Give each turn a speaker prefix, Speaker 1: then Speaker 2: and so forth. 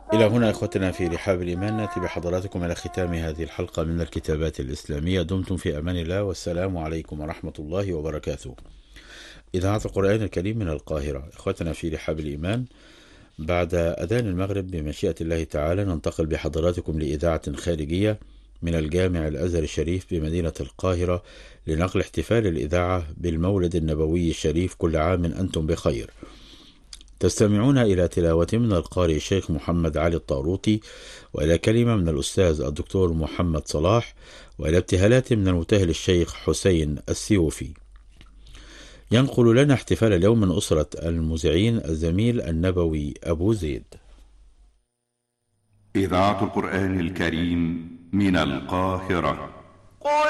Speaker 1: إلى هنا إخوتنا في رحاب الإيمان نأتي بحضراتكم إلى ختام هذه الحلقة من الكتابات الإسلامية. دمتم في أمان الله، والسلام عليكم ورحمة الله وبركاته. إذاعة القرآن الكريم من القاهرة. إخوتنا في رحاب الإيمان، بعد أذان المغرب بمشيئة الله تعالى ننتقل بحضراتكم لإذاعة خارجية من الجامع الأزهر الشريف بمدينة القاهرة لنقل احتفال الإذاعة بالمولد النبوي الشريف. كل عام أنتم بخير. تستمعون إلى تلاوة من القارئ الشيخ محمد علي الطاروطي، وإلى كلمة من الأستاذ الدكتور محمد صلاح، وإلى ابتهالات من المبتهل الشيخ حسين السيوفي. ينقل لنا احتفال اليوم من أسرة المذيعين الزميل النبوي أبو زيد.
Speaker 2: إذاعة القرآن الكريم من القاهرة.